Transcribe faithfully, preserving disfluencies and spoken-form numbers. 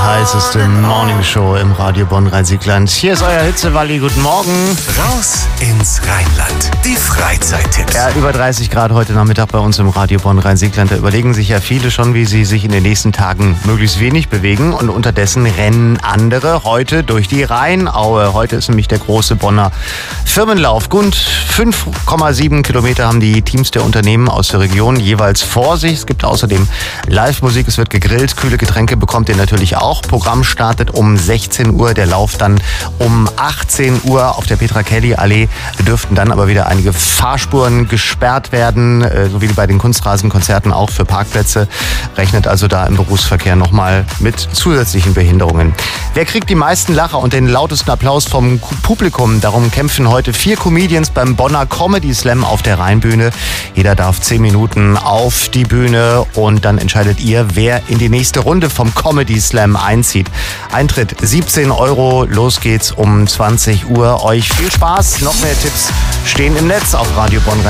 heißeste Morningshow im Radio Bonn-Rhein-Sieg-Land. Hier ist euer Hitzewalli. Guten Morgen. Raus ins Rheinland. Die Freizeittipps. Ja, über dreißig Grad heute Nachmittag bei uns im Radio Bonn-Rhein-Sieg-Land. Da überlegen sich ja viele schon, wie sie sich in den nächsten Tagen möglichst wenig bewegen. Und unterdessen rennen andere heute durch die Rheinaue. Heute ist nämlich der große Bonner Firmenlauf. Gut fünf Komma sieben Kilometer haben die Teams der Unternehmen aus der Region jeweils vor sich. Es gibt außerdem Live-Musik, es wird gegrillt, kühle Getränke bekommt ihr natürlich auch. Programm startet um sechzehn Uhr, der Lauf dann um achtzehn Uhr. Auf der Petra-Kelly-Allee dürften dann aber wieder einige Fahrspuren gesperrt werden, so wie bei den Kunstrasenkonzerten auch für Parkplätze. Rechnet also da im Berufsverkehr nochmal mit zusätzlichen Behinderungen. Wer kriegt die meisten Lacher und den lautesten Applaus vom Publikum? Darum kämpfen heute vier Comedians beim Bonner Comedy Slam auf der Rheinbühne. Jeder darf zehn Minuten auf die Bühne und dann entscheidet ihr, wer in die nächste Runde vom Comedy Slam einzieht. Eintritt siebzehn Euro, los geht's um zwanzig Uhr. Euch viel Spaß, noch mehr Tipps stehen im Netz auf Radio Bonn.